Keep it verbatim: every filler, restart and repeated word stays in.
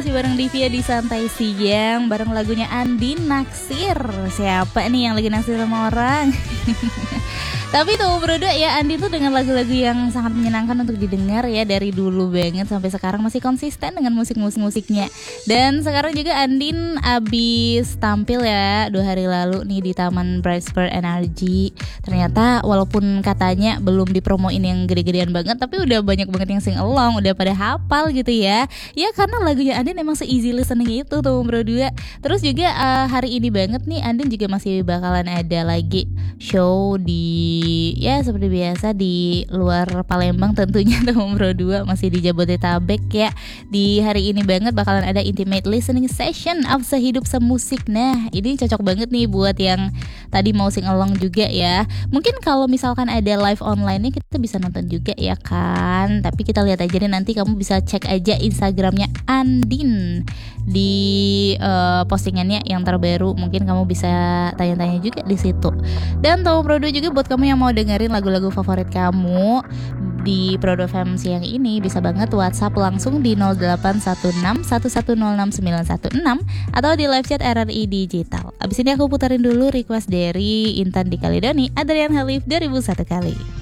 masih bareng Divya di Santai Siang, bareng lagunya Andi Naksir. Siapa nih yang lagi naksir sama orang? Tapi tuh berdua ya, Andi tuh dengan lagu-lagu yang sangat menyenangkan untuk didengar ya, dari dulu banget sampai sekarang masih konsisten dengan musik-musik-musiknya. Dan sekarang juga Andin abis tampil ya dua hari lalu nih di Taman Bright Square Energy. Ternyata walaupun katanya belum dipromoin yang gede-gedean banget, tapi udah banyak banget yang sing along, udah pada hafal gitu ya. Ya karena lagunya Andin emang se-easy listening itu tuh berdua. Terus juga uh, hari ini banget nih Andin juga masih bakalan ada lagi show di, ya seperti biasa di luar Palembang tentunya tuh Bro dua, masih di Jabodetabek ya. Di hari ini banget bakalan ada intimate listening session of Sehidup Semusik. Nah ini cocok banget nih buat yang tadi mau sing along juga ya. Mungkin kalau misalkan ada live online nya kita bisa nonton juga ya kan. Tapi kita lihat aja deh, nanti kamu bisa cek aja Instagramnya Andin di uh, postingannya yang terbaru. Mungkin kamu bisa tanya-tanya juga di situ. Dan tahu Bro dua juga buat kamu yang mau dengerin lagu-lagu favorit kamu di Pro F M siang ini, bisa banget WhatsApp langsung di nol delapan satu enam satu satu nol enam sembilan satu enam atau di live chat R R I Digital. Abis ini aku putarin dulu request dari Intan di Kaledoni, Adrian Halif dua ribu satu kali.